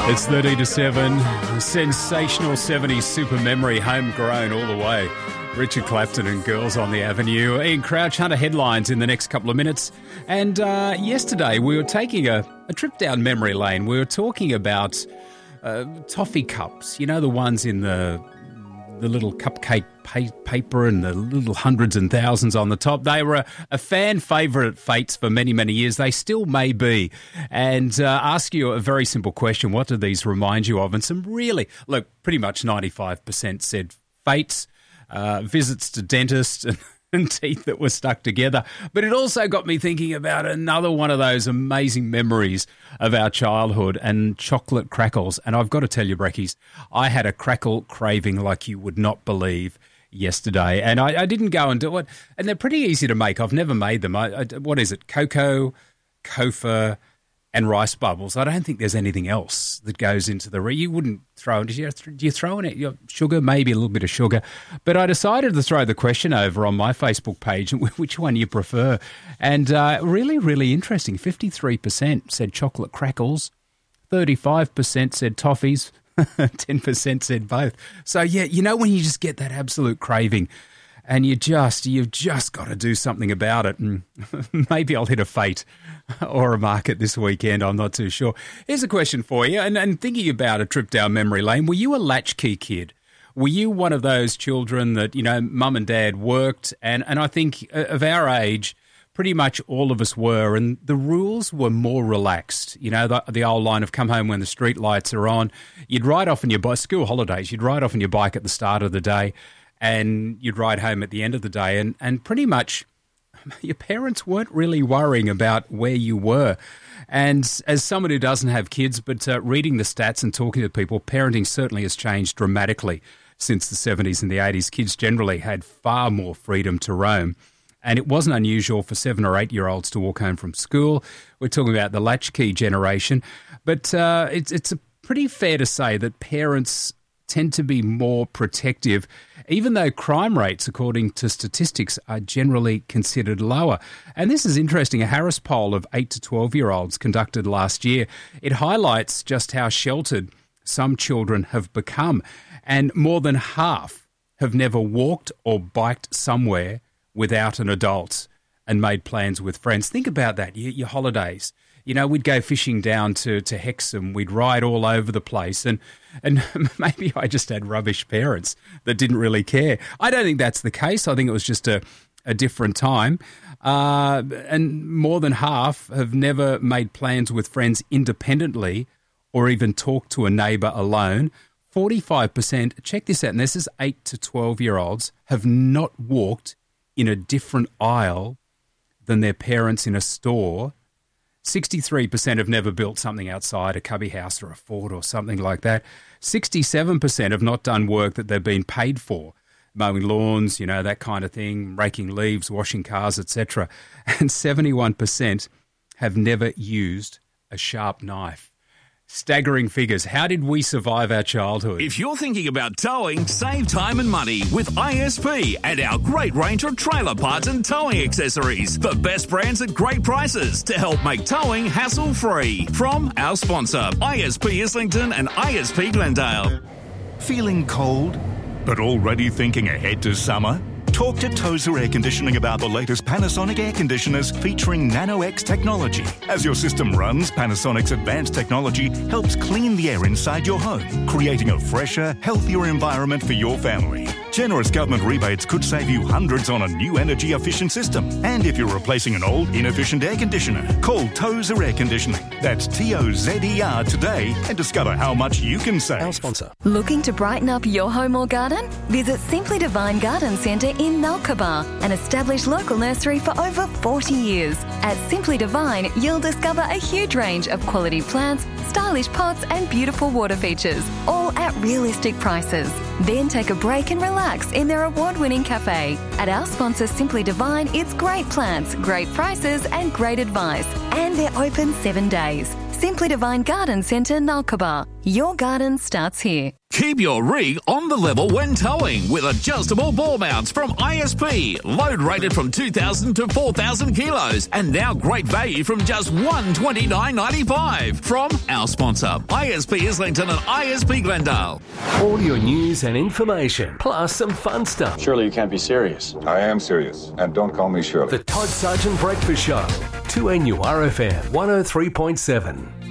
It's 30 to 7. Sensational 70s super memory, homegrown all the way. Richard Clapton and Girls on the Avenue. Ian Crouch, Hunter headlines in the next couple of minutes. And yesterday we were taking a trip down memory lane. We were talking about toffee cups, you know, the ones in the little cupcake paper and the little hundreds and thousands on the top. They were a fan favourite at Fates for many, many years. They still may be. And ask you a very simple question. What do these remind you of? And some really, look, pretty much 95% said Fates, visits to dentists and teeth that were stuck together. But it also got me thinking about another one of those amazing memories of our childhood and chocolate crackles. And I've got to tell you, Brekkies, I had a crackle craving like you would not believe yesterday. And I didn't go and do it. And they're pretty easy to make. I've never made them. What is it? Cocoa, Kofa, and rice bubbles. I don't think there's anything else that goes into you wouldn't throw in. Do you throw in it? Sugar, maybe a little bit of sugar. But I decided to throw the question over on my Facebook page, which one you prefer. And really, really interesting. 53% said chocolate crackles. 35% said toffees. 10% said both. So, yeah, you know when you just get that absolute craving and you've just got to do something about it. And maybe I'll hit a Fate or a market this weekend. I'm not too sure. Here's a question for you. And thinking about a trip down memory lane, were you a latchkey kid? Were you one of those children that, you know, mum and dad worked? And I think of our age, pretty much all of us were. And the rules were more relaxed. You know, the old line of come home when the street lights are on. You'd ride off on your bike, school holidays, you'd ride off on your bike at the start of the day. And you'd ride home at the end of the day. And pretty much your parents weren't really worrying about where you were. And as someone who doesn't have kids, but reading the stats and talking to people, parenting certainly has changed dramatically since the 70s and the 80s. Kids generally had far more freedom to roam. And it wasn't unusual for 7 or 8-year-olds to walk home from school. We're talking about the latchkey generation. But it's pretty fair to say that parents tend to be more protective, even though crime rates, according to statistics, are generally considered lower. And this is interesting. A Harris poll of 8 to 12-year-olds conducted last year, it highlights just how sheltered some children have become. And more than half have never walked or biked somewhere without an adult and made plans with friends. Think about that, your holidays. You know, we'd go fishing down to Hexham. We'd ride all over the place. And maybe I just had rubbish parents that didn't really care. I don't think that's the case. I think it was just a different time. And more than half have never made plans with friends independently or even talked to a neighbour alone. 45%, check this out, and this is 8 to 12-year-olds, have not walked in a different aisle than their parents in a store. 63% have never built something outside, a cubby house or a fort or something like that. 67% have not done work that they've been paid for, mowing lawns, you know, that kind of thing, raking leaves, washing cars, etc. And 71% have never used a sharp knife. Staggering figures. How did we survive our childhood? If you're thinking about towing, save time and money with ISP and our great range of trailer parts and towing accessories. The best brands at great prices to help make towing hassle-free. From our sponsor, ISP Islington and ISP Glendale. Feeling cold, but already thinking ahead to summer? Talk to Tozer Air Conditioning about the latest Panasonic air conditioners featuring Nano-X technology. As your system runs, Panasonic's advanced technology helps clean the air inside your home, creating a fresher, healthier environment for your family. Generous government rebates could save you hundreds on a new energy-efficient system. And if you're replacing an old, inefficient air conditioner, call Tozer Air Conditioning. That's Tozer today and discover how much you can save. Our sponsor. Looking to brighten up your home or garden? Visit Simply Divine Garden Centre in Nalkaba, an established local nursery for over 40 years. At Simply Divine, you'll discover a huge range of quality plants, stylish pots and beautiful water features, all at realistic prices. Then take a break and relax in their award-winning cafe. At our sponsor Simply Divine, it's great plants, great prices and great advice. And they're open 7 days. Simply Divine Garden Centre, Nulkaba. Your garden starts here. Keep your rig on the level when towing with adjustable ball mounts from ISP. Load rated from 2,000 to 4,000 kilos. And now great value from just $129.95 from our sponsor, ISP Islington and ISP Glendale. All your news and information, plus some fun stuff. Surely you can't be serious. I am serious, and don't call me Shirley. The Todd Sargent Breakfast Show, 2NURFM 103.7.